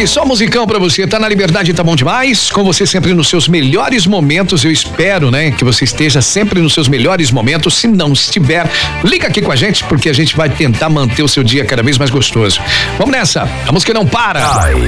aí, só musicão pra você. Tá na Liberdade, tá bom demais? Com você sempre nos seus melhores momentos. Eu espero, né, que você esteja sempre nos seus melhores momentos. Se não estiver, liga aqui com a gente, porque a gente vai tentar manter o seu dia cada vez mais gostoso. Vamos nessa. A música não para.